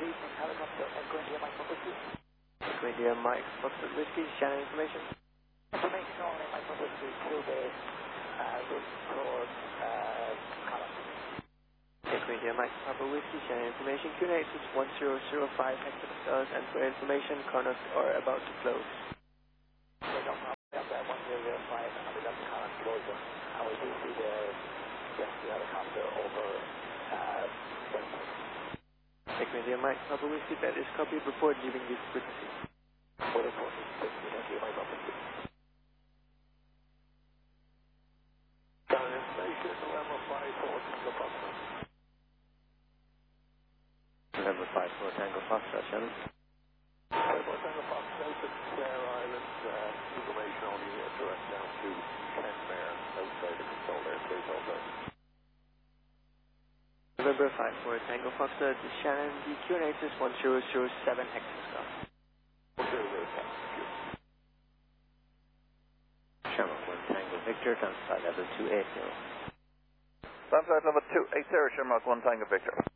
from helicopter, Echo India Mike Whiskey. Echo India Mike Whiskey, Shannon information. Information only, Mike Whiskey, Q base, route towards Column. Echo India Mike Whiskey, Shannon information. QNH is 1005 hectopascals, and for information, conduct are about to close. Okay, no problem. Got that 1005, and we got the Column closure. And we do see the helicopter over Echo India Mike Whiskey, that is copied. Report leaving this frequency. For the 40, thank you, Mike Whiskey. Information, November 54, Tango Foxtrot. November 54, Tango Foxtrot, Shannon. 54, Tango Foxtrot, Clare Island, information only direct down to Kenmare, outside the control there, please hold there. November 54, Tango Foxtrot, Shannon, the QNH is 1007 hectopascals. 1007, Shannon 1 Tango Victor, transfer level 280. Transfer level 280, Shamrock 1 Tango Victor.